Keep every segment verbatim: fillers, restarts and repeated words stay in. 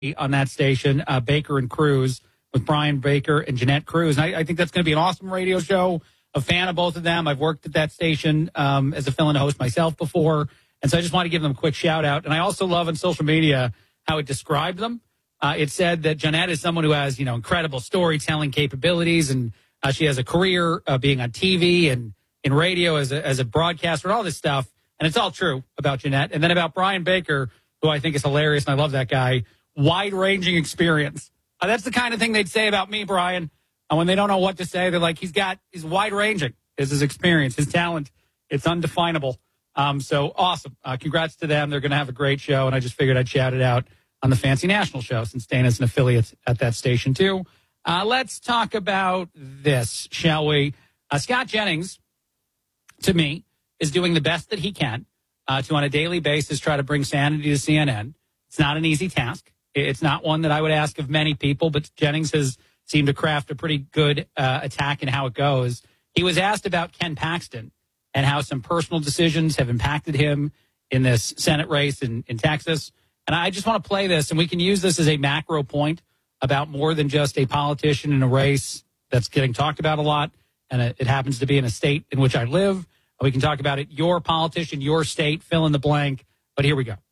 on that station, uh, Baker and Cruz, with Brian Baker and Jeanette Cruz. And I, I think that's going to be an awesome radio show. A fan of both of them. I've worked at that station um, as a fill-in host myself before. And so I just want to give them a quick shout out. And I also love on social media how it described them. Uh, it said that Jeanette is someone who has, you know, incredible storytelling capabilities, and uh, she has a career uh, being on T V and in radio as a, as a broadcaster and all this stuff. And it's all true about Jeanette. And then about Brian Baker, who I think is hilarious, and I love that guy. Wide-ranging experience. Uh, that's the kind of thing they'd say about me, Brian. And when they don't know what to say, they're like, he's got, he's wide-ranging. Is his experience, his talent. It's undefinable. Um, so awesome. Uh, congrats to them. They're going to have a great show. And I just figured I'd shout it out on the Fancy National Show, since Dana's an affiliate at that station, too. Uh, let's talk about this, shall we? Uh, Scott Jennings, to me, is doing the best that he can uh, to, on a daily basis, try to bring sanity to C N N. It's not an easy task. It's not one that I would ask of many people, but Jennings has seemed to craft a pretty good uh, attack in how it goes. He was asked about Ken Paxton and how some personal decisions have impacted him in this Senate race in, in Texas. And I just want to play this, and we can use this as a macro point about more than just a politician in a race that's getting talked about a lot, and it, it happens to be in a state in which I live. We can talk about it, your politician, your state, fill in the blank. But here we go.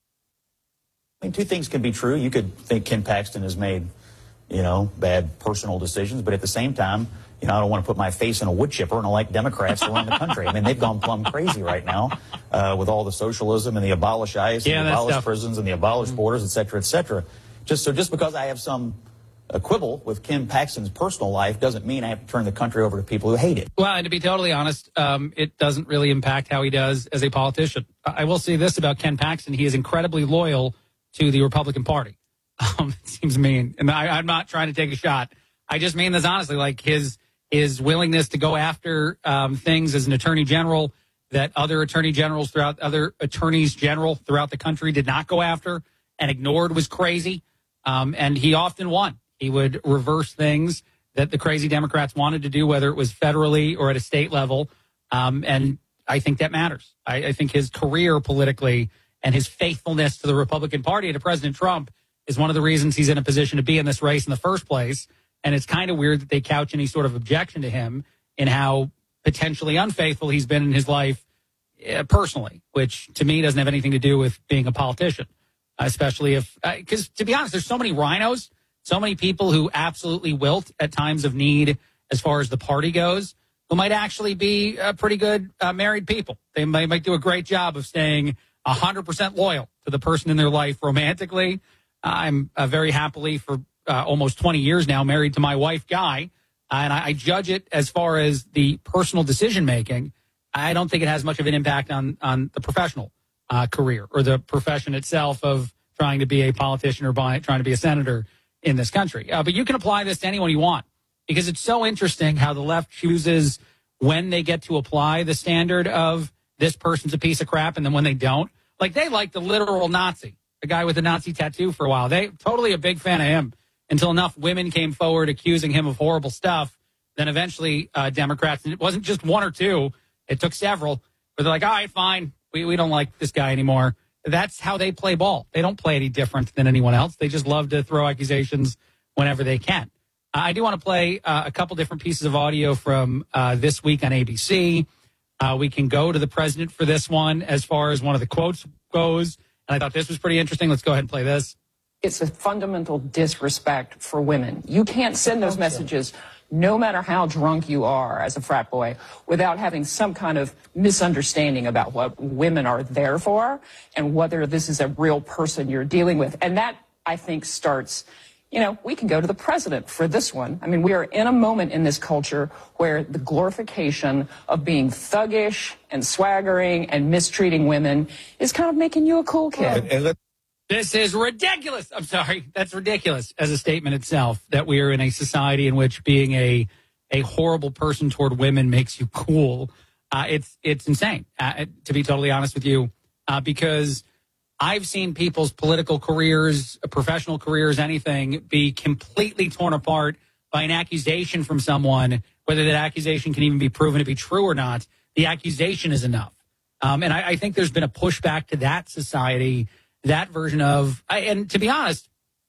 I mean, two things can be true. You could think Ken Paxton has made, you know, bad personal decisions, but at the same time, you know, I don't want to put my face in a wood chipper, and I like Democrats around the country. I mean, they've gone plumb crazy right now uh, with all the socialism and the abolish ICE yeah, and the abolish tough. prisons and the abolish mm-hmm. borders, et cetera, et cetera. Just so just because I have some a quibble with Ken Paxton's personal life doesn't mean I have to turn the country over to people who hate it. Well, and to be totally honest, um, it doesn't really impact how he does as a politician. I will say this about Ken Paxton. He is incredibly loyal to the Republican Party. Um, it seems mean. And I, I'm not trying to take a shot. I just mean this honestly, like his his willingness to go after um, things as an attorney general that other attorney generals throughout, other attorneys general throughout the country did not go after and ignored was crazy. Um, and he often won. He would reverse things that the crazy Democrats wanted to do, whether it was federally or at a state level. Um, and I think that matters. I, I think his career politically and his faithfulness to the Republican Party and to President Trump is one of the reasons he's in a position to be in this race in the first place. And it's kind of weird that they couch any sort of objection to him in how potentially unfaithful he's been in his life uh, personally, which to me doesn't have anything to do with being a politician, especially if, because uh, to be honest, there's so many rhinos, so many people who absolutely wilt at times of need as far as the party goes, who might actually be uh, pretty good uh, married people. They might, might do a great job of staying one hundred percent loyal to the person in their life romantically. I'm uh, very happily for uh, almost twenty years now married to my wife, Guy, uh, and I, I judge it as far as the personal decision-making. I don't think it has much of an impact on, on the professional uh, career or the profession itself of trying to be a politician or by, trying to be a senator in this country. Uh, but you can apply this to anyone you want, because it's so interesting how the left chooses when they get to apply the standard of this person's a piece of crap, and then when they don't, like they like the literal Nazi, the guy with the Nazi tattoo for a while. They totally a big fan of him until enough women came forward accusing him of horrible stuff. Then eventually uh, Democrats, and it wasn't just one or two, it took several, but they're like, all right, fine, we, we don't like this guy anymore. That's how they play ball. They don't play any different than anyone else. They just love to throw accusations whenever they can. Uh, I do want to play uh, a couple different pieces of audio from uh, this week on A B C. Uh, we can go to the president for this one as far as one of the quotes goes. And I thought this was pretty interesting. Let's go ahead and play this. It's a fundamental disrespect for women. You can't send those messages, no matter how drunk you are as a frat boy, without having some kind of misunderstanding about what women are there for and whether this is a real person you're dealing with. And that, I think, starts... You know, we can go to the president for this one. I mean, we are in a moment in this culture where the glorification of being thuggish and swaggering and mistreating women is kind of making you a cool kid. This is ridiculous. I'm sorry. That's ridiculous as a statement itself, that we are in a society in which being a a horrible person toward women makes you cool. Uh, it's, it's insane, uh, to be totally honest with you, uh, because I've seen people's political careers, professional careers, anything be completely torn apart by an accusation from someone, whether that accusation can even be proven to be true or not. The accusation is enough. Um, and I, I think there's been a pushback to that society, that version of, I, and to be honest,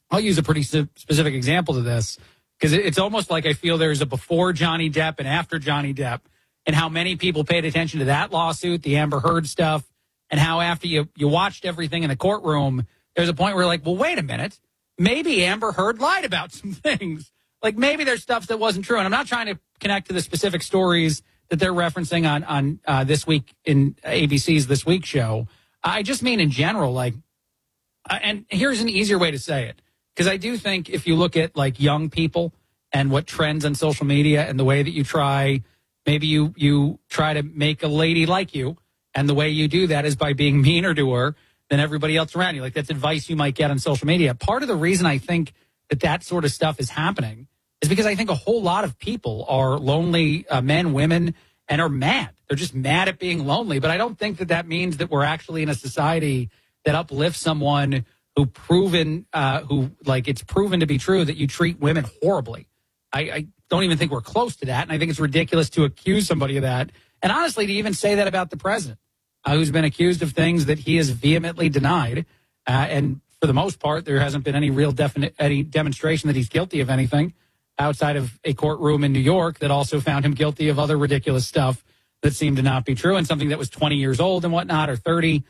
I'll use a pretty specific example to this because it's almost like I feel there's a before Johnny Depp and after Johnny Depp, and how many people paid attention to that lawsuit, the Amber Heard stuff, and how after you, you watched everything in the courtroom, there's a point where you're like, well, wait a minute. Maybe Amber Heard lied about some things. Like maybe there's stuff that wasn't true. And I'm not trying to connect to the specific stories that they're referencing on, on uh, this week in A B C's This Week show. I just mean in general, like, uh, and here's an easier way to say it. Because I do think if you look at like young people and what trends on social media and the way that you try, maybe you, you try to make a lady like you. And the way you do that is by being meaner to her than everybody else around you. Like that's advice you might get on social media. Part of the reason I think that that sort of stuff is happening is because I think a whole lot of people are lonely uh, men, women, and are mad. They're just mad at being lonely. But I don't think that that means that we're actually in a society that uplifts someone who proven, uh, who like it's proven to be true that you treat women horribly. I, I don't even think we're close to that. And I think it's ridiculous to accuse somebody of that. And honestly, to even say that about the president, uh, who's been accused of things that he has vehemently denied. Uh, and for the most part, there hasn't been any real definite any demonstration that he's guilty of anything outside of a courtroom in New York that also found him guilty of other ridiculous stuff that seemed to not be true and something that was twenty years old and whatnot, or thirty.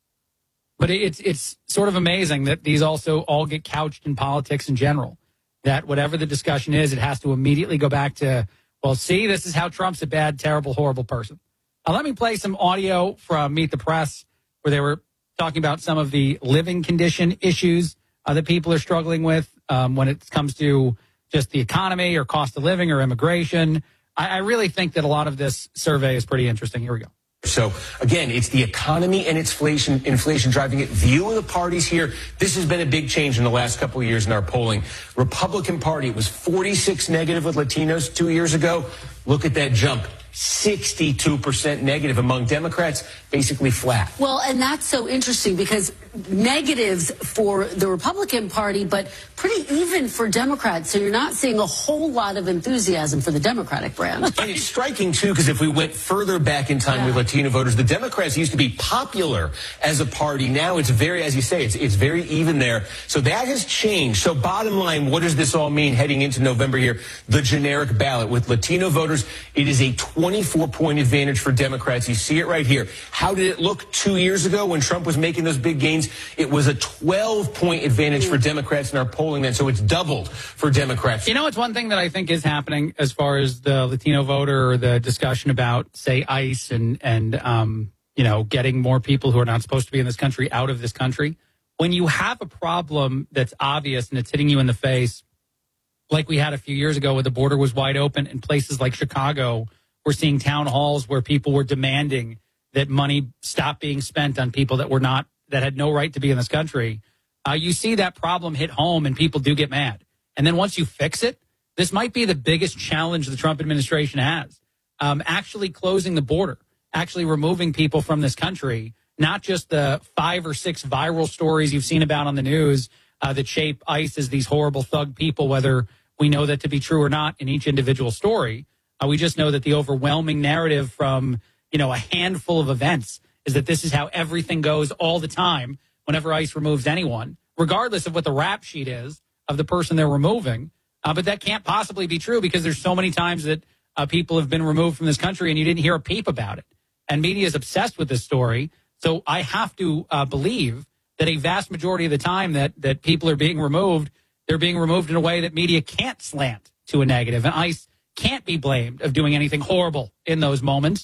But it's it's sort of amazing that these also all get couched in politics in general, that whatever the discussion is, it has to immediately go back to, well, see, this is how Trump's a bad, terrible, horrible person. Now, let me play some audio from Meet the Press where they were talking about some of the living condition issues uh, that people are struggling with um, when it comes to just the economy or cost of living or immigration. I, I really think that a lot of this survey is pretty interesting. Here we go. So, again, it's the economy and inflation, inflation driving it. View of the parties here. This has been a big change in the last couple of years in our polling. Republican Party, it was forty-six negative with Latinos two years ago. Look at that jump. sixty-two percent negative among Democrats, basically flat. Well, and that's so interesting because negatives for the Republican Party, but pretty even for Democrats. So you're not seeing a whole lot of enthusiasm for the Democratic brand. And it's striking, too, because if we went further back in time yeah. with Latino voters, the Democrats used to be popular as a party. Now it's very, as you say, it's, it's very even there. So that has changed. So bottom line, what does this all mean heading into November here? The generic ballot with Latino voters, it is a twenty-four point advantage for Democrats. You see it right here. How did it look two years ago when Trump was making those big gains? It was a twelve point advantage for Democrats in our polling then, so it's doubled for Democrats. You know, it's one thing that I think is happening as far as the Latino voter or the discussion about, say, ICE and, and um, you know, getting more people who are not supposed to be in this country out of this country. When you have a problem that's obvious and it's hitting you in the face, like we had a few years ago when the border was wide open in places like Chicago, we're seeing town halls where people were demanding that money stop being spent on people that were not, that had no right to be in this country. Uh, you see that problem hit home and people do get mad. And then once you fix it, this might be the biggest challenge the Trump administration has. Um, actually closing the border, actually removing people from this country, not just the five or six viral stories you've seen about on the news uh, that shape ICE as these horrible thug people, whether we know that to be true or not in each individual story. Uh, we just know that the overwhelming narrative from, you know, a handful of events is that this is how everything goes all the time whenever ICE removes anyone, regardless of what the rap sheet is of the person they're removing. Uh, but that can't possibly be true because there's so many times that uh, people have been removed from this country and you didn't hear a peep about it. And media is obsessed with this story. So I have to uh, believe that a vast majority of the time that, that people are being removed, they're being removed in a way that media can't slant to a negative. And ICE can't be blamed of doing anything horrible in those moments.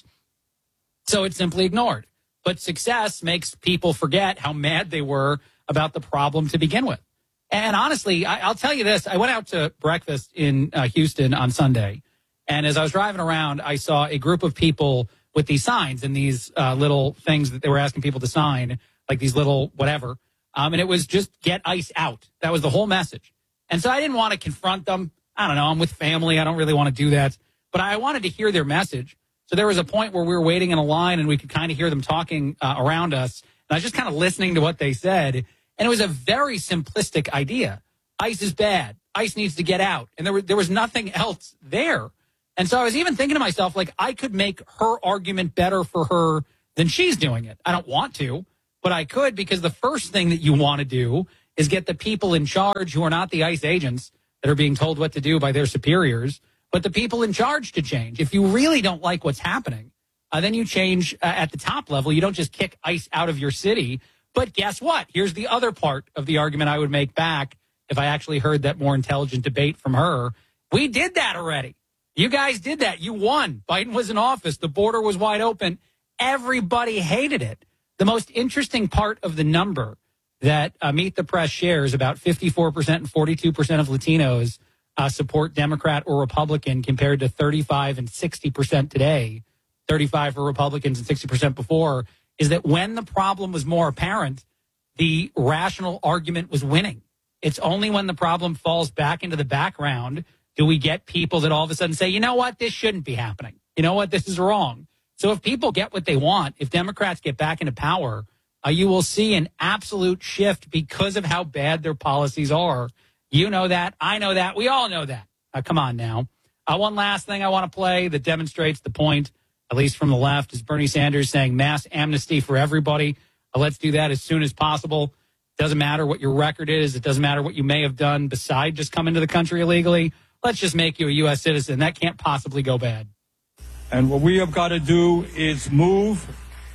So it's simply ignored. But success makes people forget how mad they were about the problem to begin with. And honestly, I, I'll tell you this. I went out to breakfast in uh, Houston on Sunday. And as I was driving around, I saw a group of people with these signs and these uh, little things that they were asking people to sign, like these little whatever. Um, and it was just get ICE out. That was the whole message. And so I didn't want to confront them. I don't know. I'm with family. I don't really want to do that. But I wanted to hear their message. So there was a point where we were waiting in a line and we could kind of hear them talking uh, around us. And I was just kind of listening to what they said. And it was a very simplistic idea. ICE is bad. ICE needs to get out. And there, were, there was nothing else there. And so I was even thinking to myself, like, I could make her argument better for her than she's doing it. I don't want to, but I could, because the first thing that you want to do is get the people in charge who are not the ICE agents that are being told what to do by their superiors, but the people in charge to change. If you really don't like what's happening, uh, then you change uh, at the top level. You don't just kick ICE out of your city. But guess what? Here's the other part of the argument I would make back if I actually heard that more intelligent debate from her. We did that already. You guys did that. You won. Biden was in office. The border was wide open. Everybody hated it. The most interesting part of the number that uh, Meet the Press shares, about fifty-four percent and forty-two percent of Latinos uh, support Democrat or Republican, compared to thirty-five and sixty percent today, thirty-five for Republicans and sixty percent before, is that when the problem was more apparent, the rational argument was winning. It's only when the problem falls back into the background do we get people that all of a sudden say, you know what, this shouldn't be happening. You know what, this is wrong. So if people get what they want, if Democrats get back into power, uh, you will see an absolute shift because of how bad their policies are. You know that. I know that. We all know that. Uh, come on now. Uh, one last thing I want to play that demonstrates the point, at least from the left, is Bernie Sanders saying mass amnesty for everybody. Uh, let's do that as soon as possible. Doesn't matter what your record is. It doesn't matter what you may have done beside just coming to the country illegally. Let's just make you a U S citizen. That can't possibly go bad. And what we have got to do is move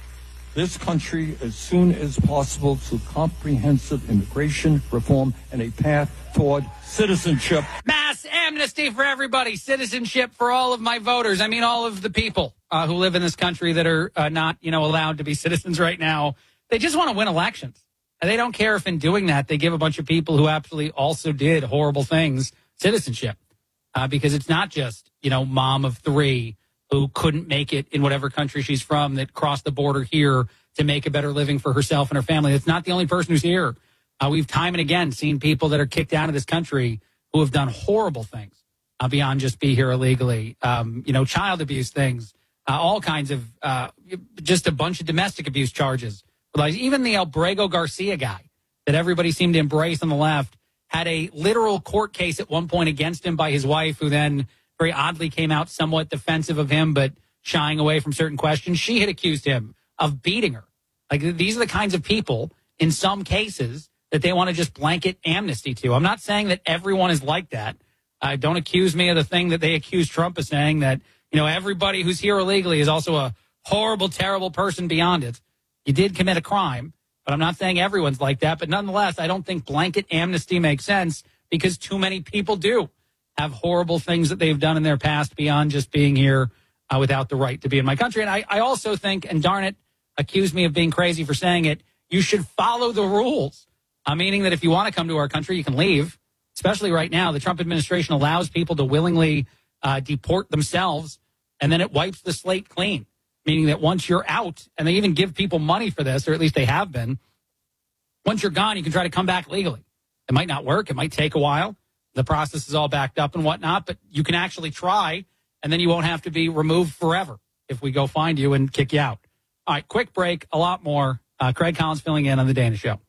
this country as soon as possible to comprehensive immigration reform and a path toward citizenship. Mass amnesty for everybody. Citizenship for all of my voters. I mean, all of the people uh, who live in this country that are uh, not, you know, allowed to be citizens right now. They just want to win elections. And they don't care if in doing that they give a bunch of people who absolutely also did horrible things citizenship. Uh, because it's not just, you know, mom of three who couldn't make it in whatever country she's from that crossed the border here to make a better living for herself and her family. It's not the only person who's here. Uh, we've time and again seen people that are kicked out of this country who have done horrible things uh, beyond just be here illegally. Um, you know, child abuse things, uh, all kinds of, uh, just a bunch of domestic abuse charges. Like even the Albrego Garcia guy that everybody seemed to embrace on the left had a literal court case at one point against him by his wife, who then very oddly came out somewhat defensive of him, but shying away from certain questions. She had accused him of beating her. Like, these are the kinds of people, in some cases, that they want to just blanket amnesty to. I'm not saying that everyone is like that. Uh, don't accuse me of the thing that they accuse Trump of saying, that, you know, everybody who's here illegally is also a horrible, terrible person beyond it. You did commit a crime. But I'm not saying everyone's like that. But nonetheless, I don't think blanket amnesty makes sense, because too many people do have horrible things that they've done in their past beyond just being here uh, without the right to be in my country. And I, I also think, and darn it, accuse me of being crazy for saying it, you should follow the rules. Uh, meaning that if you want to come to our country, you can leave. Especially right now, the Trump administration allows people to willingly uh, deport themselves, and then it wipes the slate clean. Meaning that once you're out, and they even give people money for this, or at least they have been, once you're gone, you can try to come back legally. It might not work. It might take a while. The process is all backed up and whatnot, but you can actually try, and then you won't have to be removed forever if we go find you and kick you out. All right, quick break, a lot more. Uh, Craig Collins filling in on The Dana Show.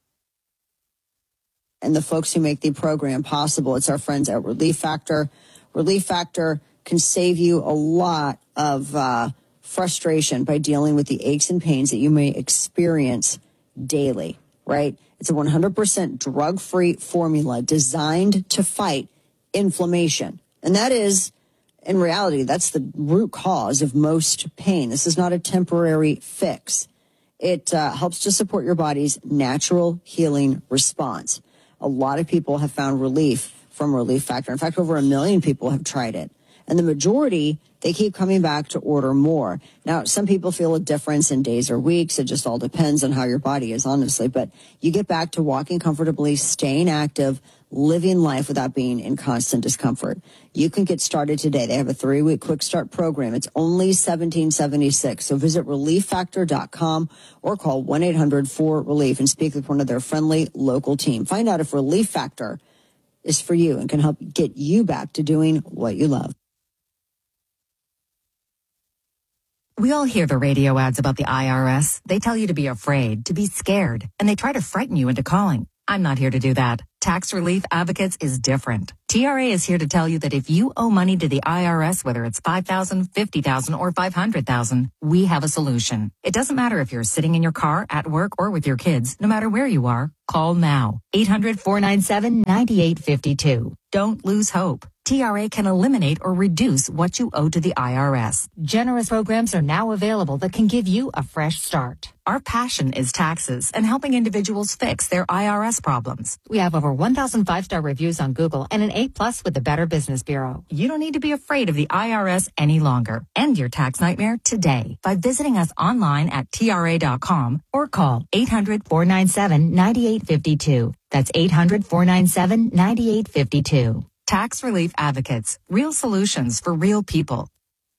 And the folks who make the program possible, it's our friends at Relief Factor. Relief Factor can save you a lot of uh, frustration by dealing with the aches and pains that you may experience daily, right? It's a one hundred percent drug-free formula designed to fight inflammation. And that is, in reality, that's the root cause of most pain. This is not a temporary fix. It uh, helps to support your body's natural healing response. A lot of people have found relief from Relief Factor. In fact, over a million people have tried it. And the majority, they keep coming back to order more. Now, some people feel a difference in days or weeks. It just all depends on how your body is, honestly. But you get back to walking comfortably, staying active, living life without being in constant discomfort. You can get started today. They have a three-week quick start program. It's only seventeen seventy-six. So visit relief factor dot com or call one eight hundred four relief and speak with one of their friendly local team. Find out if Relief Factor is for you and can help get you back to doing what you love. We all hear the radio ads about the I R S. They tell you to be afraid, to be scared, and they try to frighten you into calling. I'm not here to do that. Tax Relief Advocates is different. T R A is here to tell you that if you owe money to the I R S, whether it's five thousand dollars, fifty thousand dollars, or five hundred thousand dollars, we have a solution. It doesn't matter if you're sitting in your car, at work, or with your kids. No matter where you are, call now. eight hundred, four nine seven, nine eight five two. Don't lose hope. T R A can eliminate or reduce what you owe to the I R S. Generous programs are now available that can give you a fresh start. Our passion is taxes and helping individuals fix their I R S problems. We have over one thousand five-star reviews on Google and an A plus with the Better Business Bureau. You don't need to be afraid of the I R S any longer. End your tax nightmare today by visiting us online at T R A dot com or call eight hundred, four nine seven, nine eight five two. That's eight hundred, four nine seven, nine eight five two. Tax Relief Advocates. Real solutions for real people.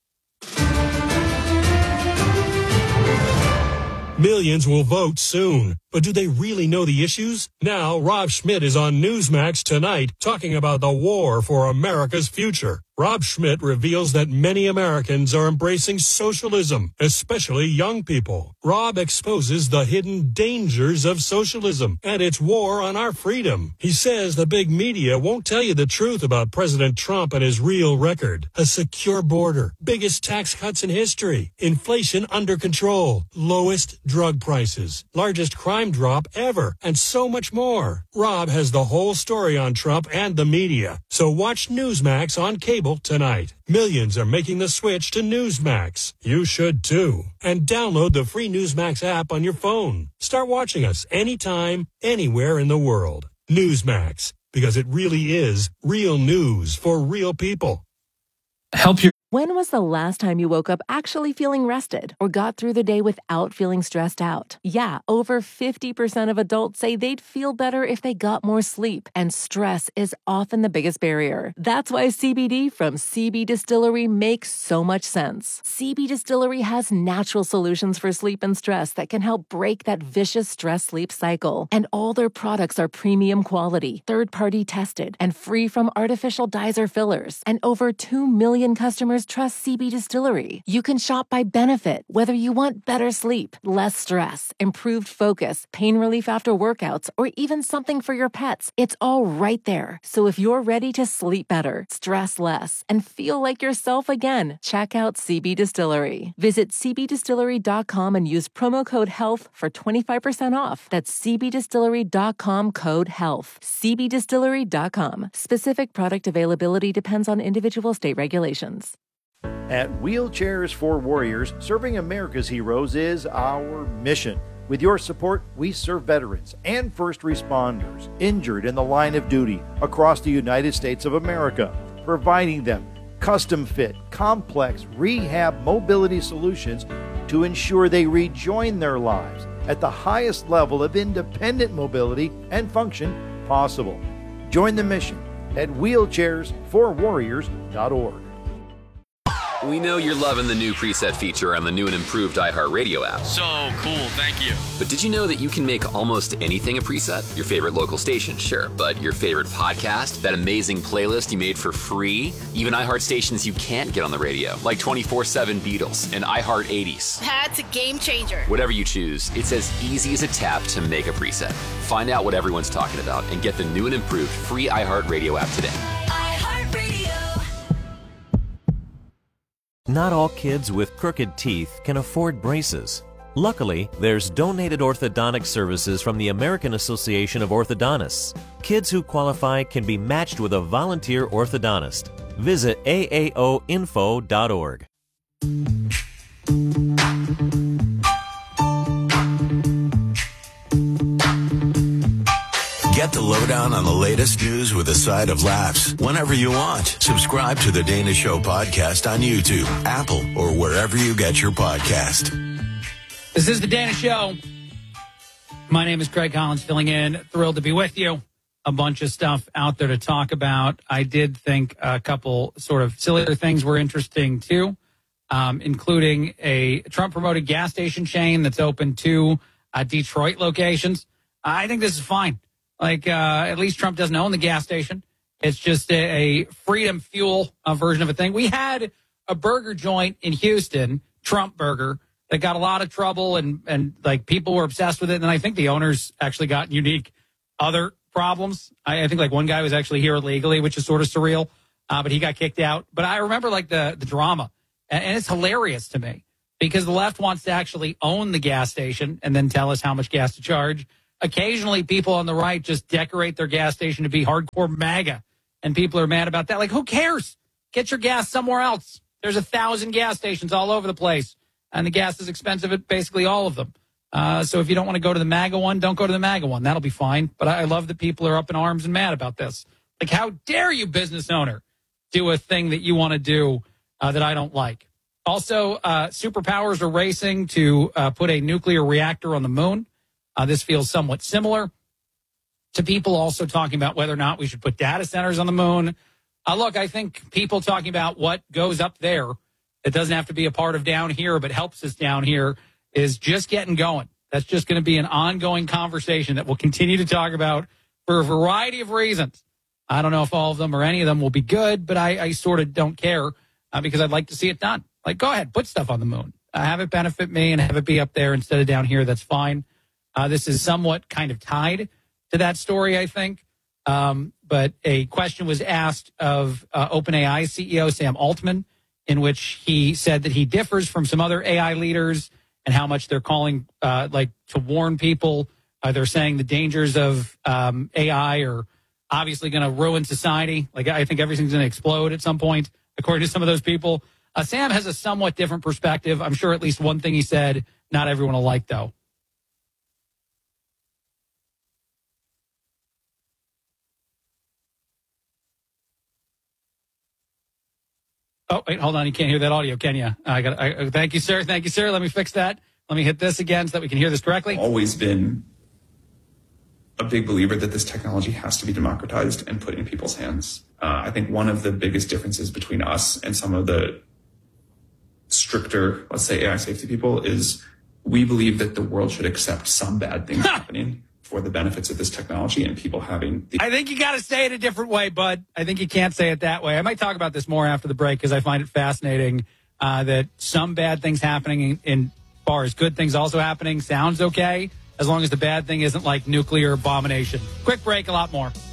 Millions will vote soon. But do they really know the issues? Now, Rob Schmidt is on Newsmax tonight talking about the war for America's future. Rob Schmidt reveals that many Americans are embracing socialism, especially young people. Rob exposes the hidden dangers of socialism and its war on our freedom. He says the big media won't tell you the truth about President Trump and his real record. A secure border, biggest tax cuts in history, inflation under control, lowest drug prices, largest crime drop ever, and so much more. Rob has the whole story on Trump and the media. So watch Newsmax on cable tonight. Millions are making the switch to Newsmax. You should too. And download the free Newsmax app on your phone. Start watching us anytime, anywhere in the world. Newsmax, because it really is real news for real people. Help your. When was the last time you woke up actually feeling rested or got through the day without feeling stressed out? Yeah, over fifty percent of adults say they'd feel better if they got more sleep, and stress is often the biggest barrier. That's why C B D from C B Distillery makes so much sense. C B Distillery has natural solutions for sleep and stress that can help break that vicious stress-sleep cycle. And all their products are premium quality, third-party tested, and free from artificial dyes or fillers. And over two million customers trust C B Distillery. You can shop by benefit, whether you want better sleep, less stress, improved focus, pain relief after workouts, or even something for your pets. It's all right there. So if you're ready to sleep better, stress less, and feel like yourself again, check out C B Distillery. Visit C B distillery dot com and use promo code HEALTH for twenty-five percent off. That's C B distillery dot com code HEALTH. C B distillery dot com. Specific product availability depends on individual state regulations. At Wheelchairs for Warriors, serving America's heroes is our mission. With your support, we serve veterans and first responders injured in the line of duty across the United States of America, providing them custom-fit, complex rehab mobility solutions to ensure they rejoin their lives at the highest level of independent mobility and function possible. Join the mission at wheelchairs for warriors dot org. We know you're loving the new preset feature on the new and improved iHeartRadio app. So cool, thank you. But did you know that you can make almost anything a preset? Your favorite local station, sure, but your favorite podcast, that amazing playlist you made for free, even iHeart stations you can't get on the radio, like twenty-four seven Beatles and iHeart eighties. That's a game changer. Whatever you choose, it's as easy as a tap to make a preset. Find out what everyone's talking about and get the new and improved free iHeartRadio app today. Not all kids with crooked teeth can afford braces. Luckily, there's donated orthodontic services from the American Association of Orthodontists. Kids who qualify can be matched with a volunteer orthodontist. Visit A A O info dot org. Get the lowdown on the latest news with a side of laughs whenever you want. Subscribe to The Dana Show podcast on YouTube, Apple, or wherever you get your podcast. This is The Dana Show. My name is Craig Collins, filling in. Thrilled to be with you. A bunch of stuff out there to talk about. I did think a couple sort of sillier things were interesting, too, um, including a Trump-promoted gas station chain that's open two uh, Detroit locations. I think this is fine. Like, uh, at least Trump doesn't own the gas station. It's just a, a Freedom Fuel uh, version of a thing. We had a burger joint in Houston, Trump Burger, that got a lot of trouble, and, and like, people were obsessed with it. And I think the owners actually got unique other problems. I, I think like one guy was actually here illegally, which is sort of surreal, uh, but he got kicked out. But I remember like the, the drama, and, and it's hilarious to me because the left wants to actually own the gas station and then tell us how much gas to charge. Occasionally, people on the right just decorate their gas station to be hardcore MAGA, and people are mad about that. Like, who cares? Get your gas somewhere else. There's a thousand gas stations all over the place, and the gas is expensive at basically all of them. Uh, so if you don't want to go to the MAGA one, don't go to the MAGA one. That'll be fine. But I, I love that people are up in arms and mad about this. Like, how dare you, business owner, do a thing that you want to do uh, that I don't like? Also, uh, superpowers are racing to uh, put a nuclear reactor on the moon. Uh, this feels somewhat similar to people also talking about whether or not we should put data centers on the moon. Uh, look, I think people talking about what goes up there, it doesn't have to be a part of down here, but helps us down here, is just getting going. That's just going to be an ongoing conversation that we'll continue to talk about for a variety of reasons. I don't know if all of them or any of them will be good, but I, I sort of don't care uh, because I'd like to see it done. Like, go ahead, put stuff on the moon. Uh, have it benefit me and have it be up there instead of down here. That's fine. Uh, this is somewhat kind of tied to that story, I think. Um, but a question was asked of uh, OpenAI C E O Sam Altman, in which he said that he differs from some other A I leaders and how much they're calling, uh, like, to warn people. Uh, they're saying the dangers of um, A I are obviously going to ruin society. Like, I think everything's going to explode at some point, according to some of those people. Uh, Sam has a somewhat different perspective. I'm sure at least one thing he said, not everyone will like, though. Oh, wait, hold on. You can't hear that audio, can you? I got. I, thank you, sir. Thank you, sir. Let me fix that. Let me hit this again so that we can hear this correctly. Always been a big believer that this technology has to be democratized and put in people's hands. Uh, I think one of the biggest differences between us and some of the stricter, let's say, A I safety people is we believe that the world should accept some bad things happening for the benefits of this technology and people having the... I think you got to say it a different way, bud. I think you can't say it that way. I might talk about this more after the break because I find it fascinating uh, that some bad things happening in, in far as good things also happening sounds okay, as long as the bad thing isn't like nuclear abomination. Quick break, a lot more.